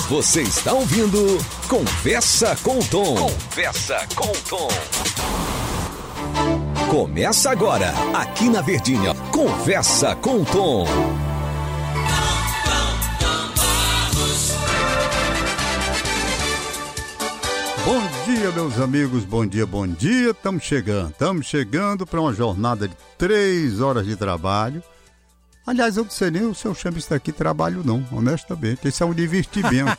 Você está ouvindo Conversa com o Tom. Conversa com o Tom. Começa agora, aqui na Verdinha, Conversa com o Tom. Bom dia, meus amigos, bom dia. Estamos chegando para uma jornada de 3 horas de trabalho. Aliás, eu não sei nem se eu chamo isso daqui trabalho não, honestamente, isso é um divertimento.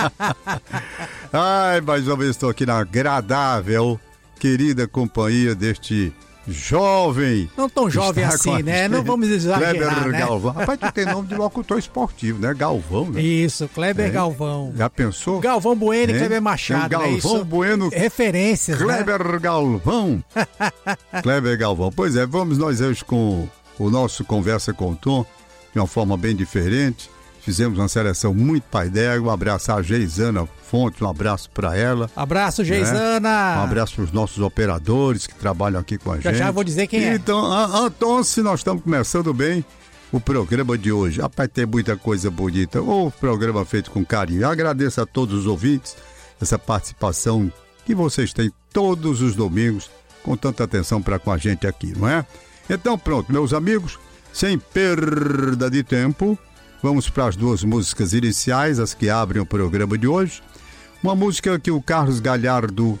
Ai, mais uma vez estou aqui na agradável, querida companhia deste jovem. Não tão jovem assim, né? Não vamos exagerar, Kleber, né? Galvão. Rapaz, tu tem nome de locutor esportivo, né? Galvão, né? Isso, Kleber Galvão. Já pensou? Galvão Bueno e Kleber Machado, Galvão, né? Isso, Bueno. referências, Kleber, né? Galvão. Kleber Galvão. Pois é, vamos nós hoje com o nosso Conversa com o Tom, de uma forma bem diferente. Fizemos uma seleção muito pai d'égua. Um abraço à Geisana Fontes, um abraço para ela. Abraço, Geisana. Um abraço para os nossos operadores que trabalham aqui com a gente. Já vou dizer quem é. Então, se nós estamos começando bem o programa de hoje. Rapaz, tem muita coisa bonita. O programa feito com carinho. Eu agradeço a todos os ouvintes essa participação que vocês têm todos os domingos com tanta atenção para com a gente aqui, não é? Então pronto, meus amigos, sem perda de tempo, vamos para as duas músicas iniciais, as que abrem o programa de hoje. Uma música que o Carlos Galhardo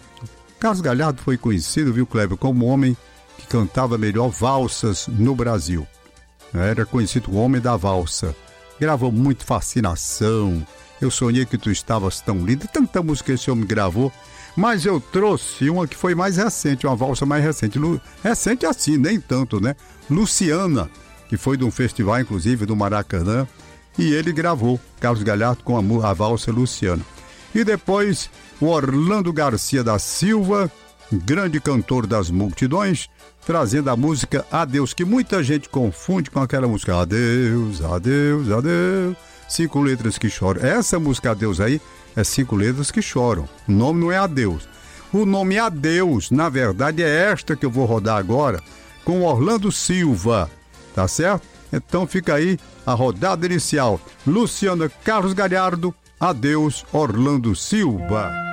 foi conhecido, viu, Kleber, como o homem que cantava melhor valsas no Brasil. Era conhecido como o homem da valsa. Gravou muito Fascinação, Eu Sonhei Que Tu Estavas Tão Linda, tanta música esse homem gravou. Mas eu trouxe uma que foi mais recente, uma valsa mais recente. Recente assim, nem tanto, né? Luciana, que foi de um festival, inclusive, do Maracanã. E ele gravou, Carlos Galhardo, com a valsa Luciana. E depois, o Orlando Garcia da Silva, grande cantor das multidões, trazendo a música Adeus, que muita gente confunde com aquela música Adeus, adeus, adeus, 5 letras que choram. Essa música Adeus aí é 5 letras que choram. O nome não é Adeus. O nome Adeus, na verdade, é esta que eu vou rodar agora, com Orlando Silva, tá certo? Então fica aí a rodada inicial. Luciana, Carlos Galhardo, Adeus, Orlando Silva.